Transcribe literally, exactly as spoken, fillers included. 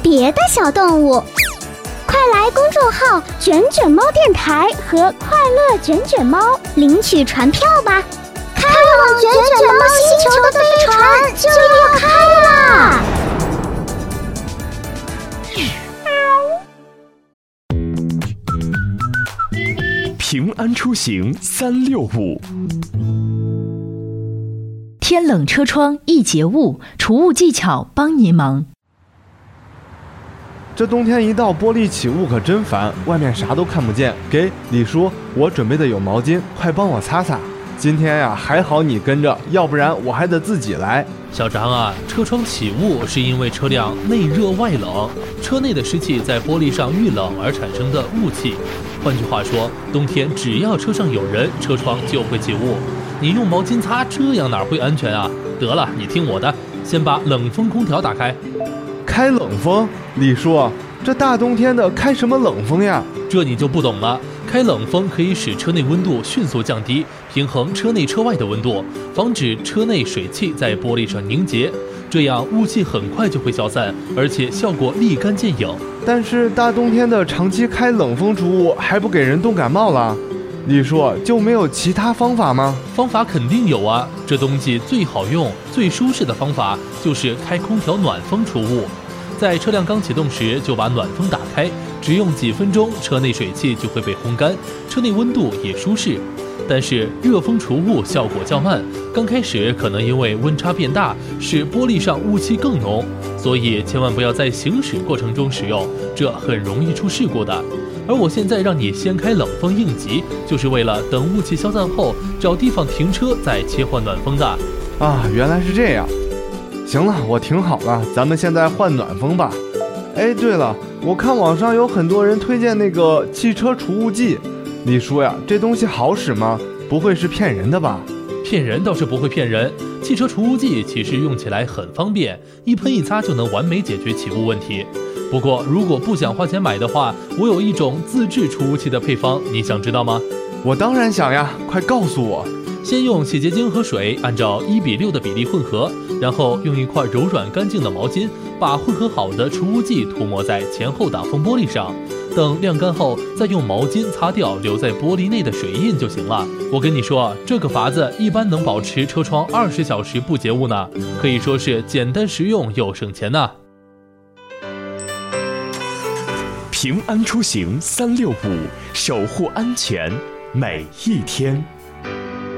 别的小动物。快来公众号卷卷猫电台和快乐卷卷猫领取船票吧！开往卷卷猫星球的飞船就要开啦！ 平安出行三六五。 天冷车窗易结雾，除雾技巧帮您忙。 这冬天一到，玻璃起雾可真烦，外面啥都看不见。给李叔，我准备的有毛巾，快帮我擦擦。今天呀，还好你跟着，要不然我还得自己来。 小张啊，车窗起雾是因为车辆内热外冷，车内的湿气在玻璃上遇冷而产生的雾气。换句话说，冬天只要车上有人，车窗就会起雾。你用毛巾擦，这样哪会安全啊？得了，你听我的，先把冷风空调打开。 开冷风？李叔，这大冬天的开什么冷风呀？ 这你就不懂了。开冷风可以使车内温度迅速降低，平衡车内车外的温度，防止车内水汽在玻璃上凝结，这样雾气很快就会消散，而且效果立竿见影。 但是大冬天的长期开冷风除雾，还不给人冻感冒了？李叔，就没有其他方法吗？ 方法肯定有啊，这冬季最好用、最舒适的方法就是开空调暖风除雾。在车辆刚启动时就把暖风打开，只用几分钟，车内水汽就会被烘干，车内温度也舒适。但是热风除雾效果较慢，刚开始可能因为温差变大，使玻璃上雾气更浓，所以千万不要在行驶过程中使用，这很容易出事故的。而我现在让你先开冷风应急，就是为了等雾气消散后，找地方停车再切换暖风的。 啊，原来是这样。行了，我停好了，咱们现在换暖风吧。哎，对了，我看网上有很多人推荐那个汽车除雾剂。李叔呀，这东西好使吗？不会是骗人的吧？ 骗人倒是不会骗人，汽车除雾剂其实用起来很方便，一喷一擦就能完美解决起雾问题。不过如果不想花钱买的话，我有一种自制除雾器的配方，你想知道吗？ 我当然想呀，快告诉我。 先用洗洁精和水按照一比六的比例混合，然后用一块柔软干净的毛巾把混合好的除雾剂涂抹在前后挡风玻璃上，等晾干后再用毛巾擦掉留在玻璃内的水印就行了。我跟你说，这个法子一般能保持车窗二十小时不结雾呢，可以说是简单实用又省钱呢。 平安出行三六五，守护安全每一天。